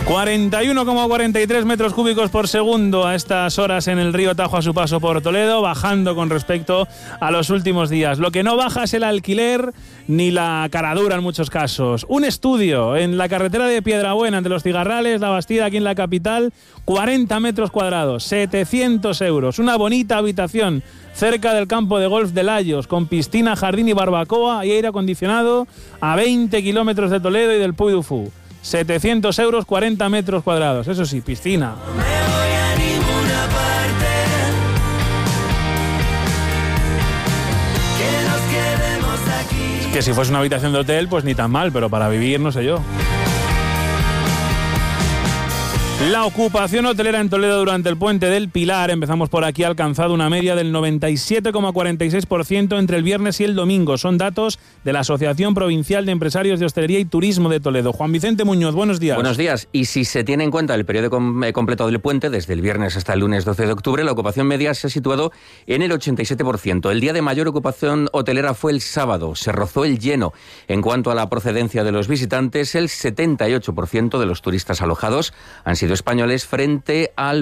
41,43 metros cúbicos por segundo a estas horas en el río Tajo a su paso por Toledo, bajando con respecto a los últimos días. Lo que no baja es el alquiler ni la caradura en muchos casos. Un estudio en la carretera de Piedrabuena, entre los Cigarrales, La Bastida, aquí en la capital, 40 metros cuadrados, 700 euros. Una bonita habitación cerca del campo de golf de Layos, con piscina, jardín y barbacoa y aire acondicionado a 20 kilómetros de Toledo y del Puy du Fou. 700 euros, 40 metros cuadrados. Eso sí, piscina. Es que si fuese una habitación de hotel, pues ni tan mal, pero para vivir, no sé yo. La ocupación hotelera en Toledo durante el Puente del Pilar, empezamos por aquí, ha alcanzado una media del 97,46% entre el viernes y el domingo. Son datos de la Asociación Provincial de Empresarios de Hostelería y Turismo de Toledo. Juan Vicente Muñoz, buenos días. Buenos días. Y si se tiene en cuenta el periodo completo del puente, desde el viernes hasta el lunes 12 de octubre, la ocupación media se ha situado en el 87%. El día de mayor ocupación hotelera fue el sábado. Se rozó el lleno. En cuanto a la procedencia de los visitantes, el 78% de los turistas alojados han sido españoles frente al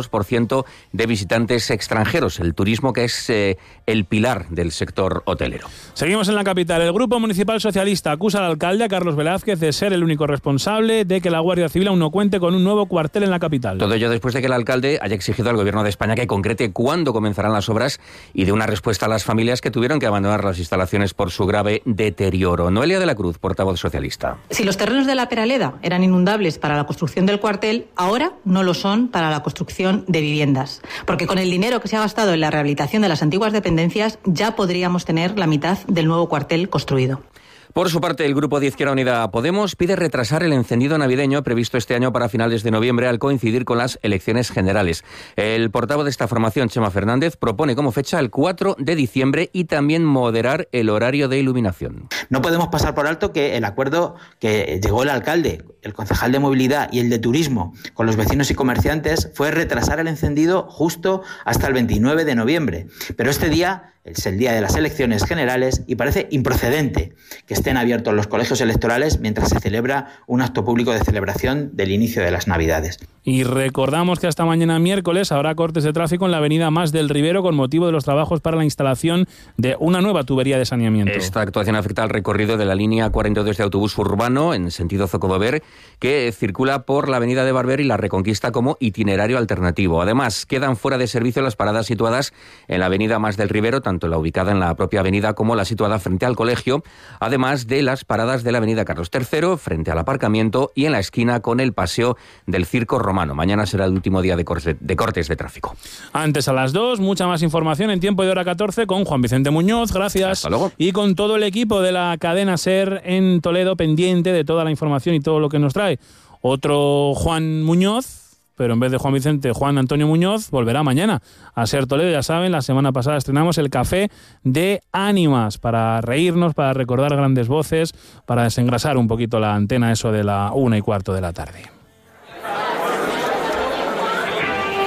22% de visitantes extranjeros. El turismo, que es el pilar del sector hotelero. Seguimos en la capital. El Grupo Municipal Socialista acusa al alcalde, a Carlos Velázquez, de ser el único responsable de que la Guardia Civil aún no cuente con un nuevo cuartel en la capital. Todo ello después de que el alcalde haya exigido al Gobierno de España que concrete cuándo comenzarán las obras y de una respuesta a las familias que tuvieron que abandonar las instalaciones por su grave deterioro. Noelia de la Cruz, portavoz socialista. Si los terrenos de la Peraleda eran inundables para la construcción del cuartel, ahora no lo son para la construcción de viviendas. Porque con el dinero que se ha gastado en la rehabilitación de las antiguas dependencias ya podríamos tener la mitad del nuevo cuartel construido. Por su parte, el Grupo de Izquierda Unida Podemos pide retrasar el encendido navideño previsto este año para finales de noviembre al coincidir con las elecciones generales. El portavoz de esta formación, Chema Fernández, propone como fecha el 4 de diciembre y también moderar el horario de iluminación. No podemos pasar por alto que el acuerdo que llegó el alcalde, el concejal de movilidad y el de turismo con los vecinos y comerciantes fue retrasar el encendido justo hasta el 29 de noviembre. Pero este día es el día de las elecciones generales y parece improcedente que estén abiertos los colegios electorales mientras se celebra un acto público de celebración del inicio de las Navidades. Y recordamos que hasta mañana miércoles habrá cortes de tráfico en la avenida Mas del Ribero con motivo de los trabajos para la instalación de una nueva tubería de saneamiento. Esta actuación afecta al recorrido de la línea 42 de autobús urbano en sentido Zocodover, que circula por la avenida de Barber y la Reconquista como itinerario alternativo. Además, quedan fuera de servicio las paradas situadas en la avenida Mas del Ribero, tanto la ubicada en la propia avenida como la situada frente al colegio, además de las paradas de la avenida Carlos III, frente al aparcamiento y en la esquina con el paseo del Circo Romano. Mañana será el último día de cortes de tráfico. Antes a las 2, mucha más información en Tiempo de Hora 14 con Juan Vicente Muñoz, gracias. Hasta luego. Y con todo el equipo de la cadena SER en Toledo, pendiente de toda la información y todo lo que nos trae. Otro Juan Muñoz, pero en vez de Juan Vicente, Juan Antonio Muñoz, volverá mañana a SER Toledo. Ya saben, la semana pasada estrenamos el Café de Ánimas para reírnos, para recordar grandes voces, para desengrasar un poquito la antena, eso de la 1:15 de la tarde.